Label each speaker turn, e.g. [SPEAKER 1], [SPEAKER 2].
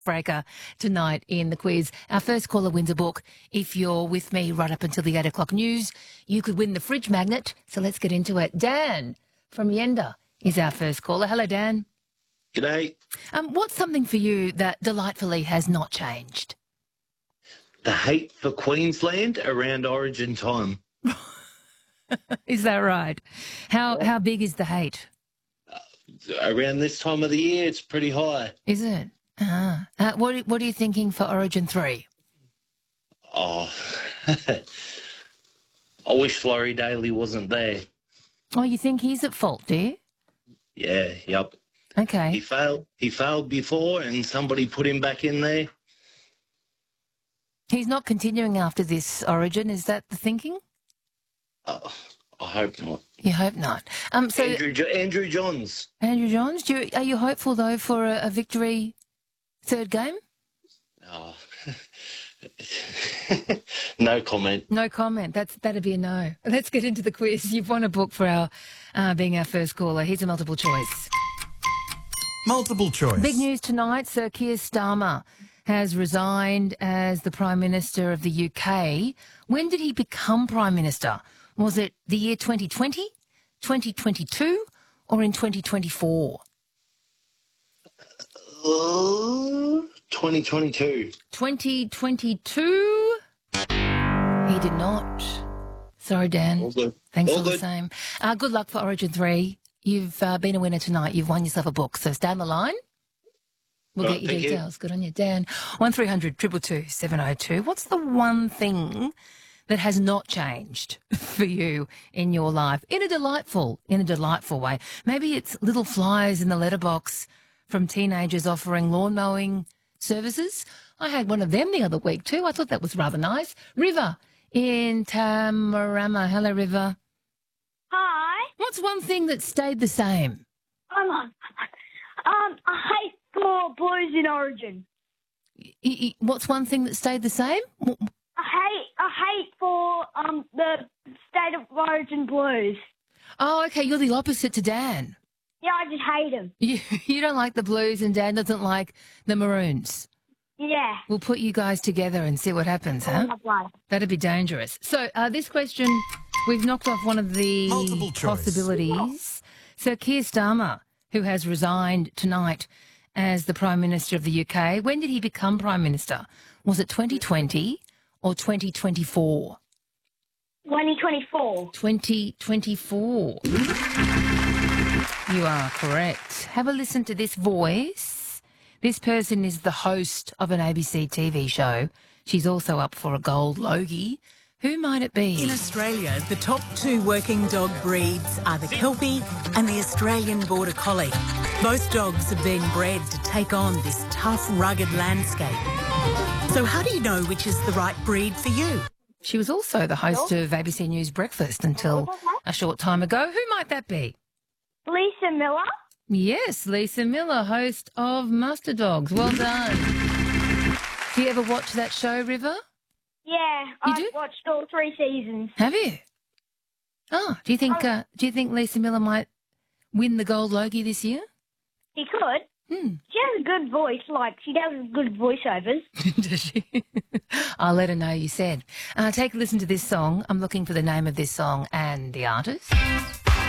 [SPEAKER 1] breaker tonight in the quiz. Our first caller wins a book. If you're with me right up until the 8 o'clock news, you could win the fridge magnet. So let's get into it. Dan from Yenda is our first caller. Hello, Dan.
[SPEAKER 2] G'day.
[SPEAKER 1] What's something for you that delightfully has not changed?
[SPEAKER 2] The hate for Queensland around Origin time.
[SPEAKER 1] Is that right? How big is the hate?
[SPEAKER 2] Around this time of the year, it's pretty high.
[SPEAKER 1] Is it? What are you thinking for Origin 3?
[SPEAKER 2] Oh, I wish Florrie Daly wasn't there.
[SPEAKER 1] Oh, you think he's at fault, do you?
[SPEAKER 2] Yeah, yep.
[SPEAKER 1] Okay.
[SPEAKER 2] He failed before and somebody put him back in there.
[SPEAKER 1] He's not continuing after this Origin, is that the thinking?
[SPEAKER 2] I hope not.
[SPEAKER 1] You hope not. So
[SPEAKER 2] Andrew Johns.
[SPEAKER 1] Andrew Johns, are you hopeful, though, for a victory third game?
[SPEAKER 2] Oh. No comment.
[SPEAKER 1] No comment. That'd be a no. Let's get into the quiz. You've won a book for being our first caller. Here's a multiple choice.
[SPEAKER 3] Multiple choice.
[SPEAKER 1] Big news tonight. Sir Keir Starmer has resigned as the Prime Minister of the UK. When did he become Prime Minister? Was it the year 2020, 2022, or in 2024?
[SPEAKER 2] 2022.
[SPEAKER 1] 2022? He did not. Sorry, Dan.
[SPEAKER 2] All good.
[SPEAKER 1] Thanks
[SPEAKER 2] All
[SPEAKER 1] all the
[SPEAKER 2] good.
[SPEAKER 1] same. Good luck for Origin 3. You've been a winner tonight. You've won yourself a book. So stay on the line. We'll
[SPEAKER 2] All
[SPEAKER 1] get
[SPEAKER 2] right,
[SPEAKER 1] your
[SPEAKER 2] thank you.
[SPEAKER 1] details. Good on you, Dan. 1300 222 702. What's the one thing that has not changed for you in your life in a delightful way? Maybe it's little flies in the letterbox from teenagers offering lawn mowing services. I had one of them the other week too. I thought that was rather nice. River in Tamarama. Hello, River.
[SPEAKER 4] Hi.
[SPEAKER 1] What's one thing that stayed the same?
[SPEAKER 4] Hold on. I hate for Blues in Origin.
[SPEAKER 1] What's one thing that stayed the same?
[SPEAKER 4] I hate for the State of Origin Blues.
[SPEAKER 1] Oh, okay. You're the opposite to Dan.
[SPEAKER 4] Yeah, I just hate them.
[SPEAKER 1] You don't like the Blues and Dan doesn't like the Maroons.
[SPEAKER 4] Yeah.
[SPEAKER 1] We'll put you guys together and see what happens, huh? That'd be dangerous. So this question, we've knocked off one of the
[SPEAKER 3] Multiple choice.
[SPEAKER 1] possibilities. So Keir Starmer, who has resigned tonight as the Prime Minister of the UK, when did he become Prime Minister? Was it 2020 or 2024?
[SPEAKER 4] 2024.
[SPEAKER 1] 2024. You are correct. Have a listen to this voice. This person is the host of an ABC TV show. She's also up for a gold Logie. Who might it be?
[SPEAKER 5] In Australia, the top two working dog breeds are the Kelpie and the Australian Border Collie. Both dogs have been bred to take on this tough, rugged landscape. So how do you know which is the right breed for you?
[SPEAKER 1] She was also the host of ABC News Breakfast until a short time ago. Who might that be?
[SPEAKER 4] Lisa Miller.
[SPEAKER 1] Yes, Lisa Miller, host of Muster Dogs. Well done. Do you ever watch that show, River?
[SPEAKER 4] Yeah,
[SPEAKER 1] You
[SPEAKER 4] I've
[SPEAKER 1] do?
[SPEAKER 4] watched all 3 seasons.
[SPEAKER 1] Have you? Oh, do you think Lisa Miller might win the gold Logie this year?
[SPEAKER 4] He could. She has a good voice, she does good voiceovers.
[SPEAKER 1] Does she? I'll let her know you said. Take a listen to this song. I'm looking for the name of this song and the artist.